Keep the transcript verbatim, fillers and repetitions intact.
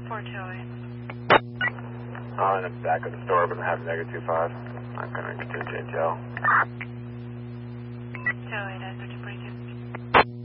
four two eight. I'm in the back of the store, but I have negative two five. I'm going to continue to intel. two eight, answer to Bridget.